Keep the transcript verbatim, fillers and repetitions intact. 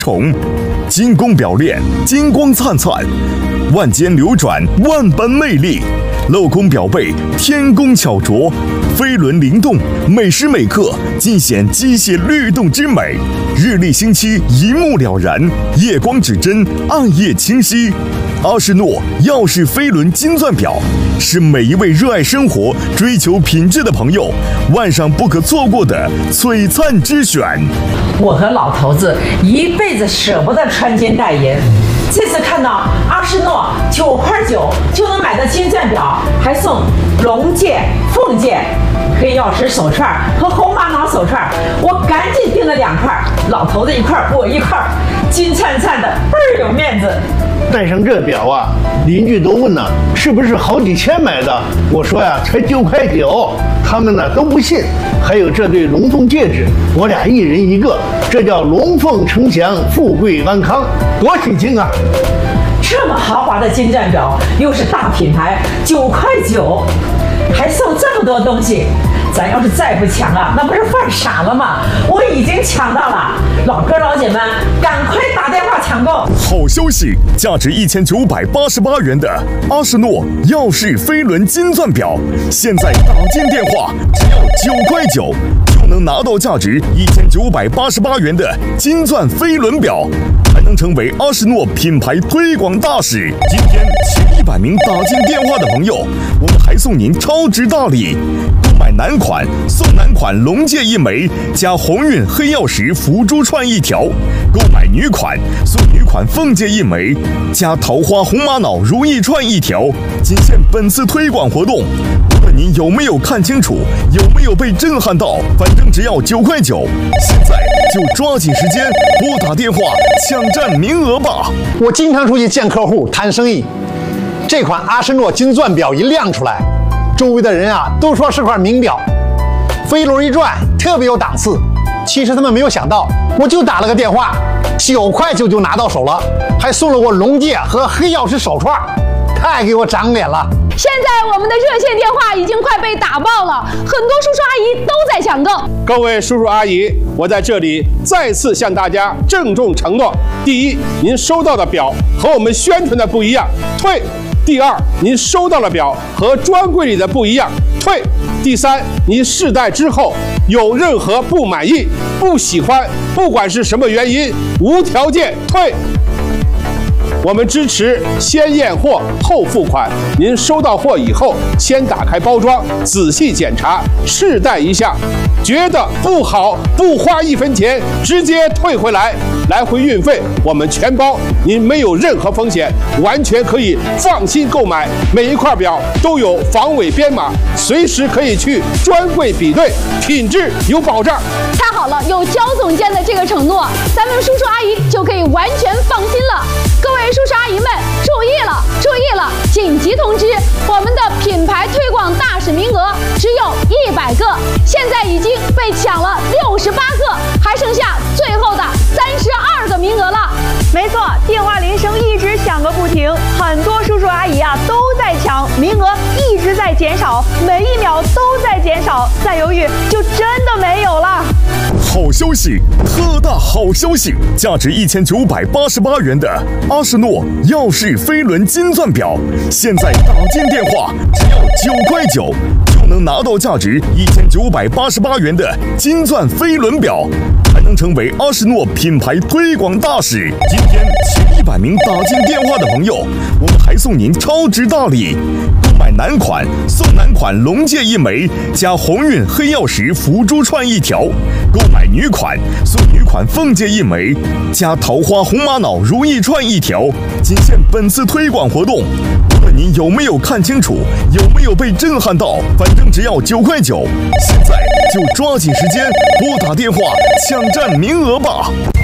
宠，金宫表链，金光灿灿，万间流转，万般魅力。镂空表背，天工巧琢，飞轮灵动，每时每刻尽显机械律动之美。日历星期一目了然，夜光指针，暗夜清晰。阿诗诺耀世飞轮金钻表是每一位热爱生活、追求品质的朋友晚上不可错过的璀璨之选。 我和老头子一辈子舍不得穿金戴银，这次看到阿诗诺九块九就能买到金钻表，还送龙戒、凤戒、黑曜石手串和红玛瑙手串，我赶紧订了两块，老头子一块，我一块，金灿灿的，倍儿有面子。 戴上这表啊，邻居都问呢，是不是好几千买的？我说呀，才九块九，他们呢都不信。还有这对龙凤戒指，我俩一人一个，这叫龙凤呈祥，富贵安康，多喜庆啊！ 这么豪华的金钻表，又是大品牌，九块九，还送这么多东西。咱要是再不抢啊，那不是犯傻了吗？我已经抢到了，老哥老姐们，赶快打电话抢购！ 好消息，价值一千九百八十八元的阿诗诺耀世飞轮金钻表，现在打进电话只要九块九，就能拿到价值一千九百八十八元的金钻飞轮表，还能成为阿诗诺品牌推广大使。今天前一百名打进电话的朋友，我们还送您超值大礼。买男款送男款龙戒一枚，加鸿运黑曜石福珠串一条；购买女款送女款凤戒一枚，加桃花红玛瑙如意串一条。仅限本次推广活动，无论您有没有看清楚，有没有被震撼到，反正只要九块九。现在就抓紧时间拨打电话抢占名额吧！ 我经常出去见客户谈生意，这款阿诗诺金钻表一亮出来，周围的人啊都说是块名表，飞轮一转特别有档次。其实他们没有想到，我就打了个电话，九块九就拿到手了，还送了我龙戒和黑曜石手串，太给我长脸了。 现在我们的热线电话已经快被打爆了，很多叔叔阿姨都在抢购。 各位叔叔阿姨，我在这里再次向大家郑重承诺：第一，您收到的表和我们宣传的不一样，退。第二，您收到了表和专柜里的不一样，退。第三，您试戴之后有任何不满意、不喜欢，不管是什么原因，无条件退。我们支持先验货后付款，您收到货以后，先打开包装，仔细检查，试戴一下，觉得不好，不花一分钱，直接退回来，来回运费我们全包，您没有任何风险，完全可以放心购买。每一块表都有防伪编码，随时可以去专柜比对，品质有保障。 太好了，有焦总监的这个承诺，咱们叔叔阿姨就可以完全放心了。各位叔叔阿姨们，注意了，注意了！紧急通知，我们的品牌推广大使名额只有一百个，现在已经被抢了六十八个，还剩下最后的三十二个名额了。 没错，电话铃声一直响个不停，很多叔叔阿姨啊都在抢，名额一直在减少，每一秒都在减少，再犹豫就真的没有了。 好消息，特大好消息！价值一千九百八十八元的阿诗诺耀世飞轮金钻表，现在打进电话只要九块九，就能拿到价值一千九百八十八元的金钻飞轮表，还能成为阿诗诺品牌推广大使。今天前一百名打进电话的朋友，我们还送您超值大礼。买男款送男款龙戒一枚，加鸿运黑曜石福珠串一条；购买女款送女款凤戒一枚，加桃花红玛瑙如意串一条。仅限本次推广活动，无论您有没有看清楚，有没有被震撼到，反正只要九块九。现在就抓紧时间拨打电话抢占名额吧！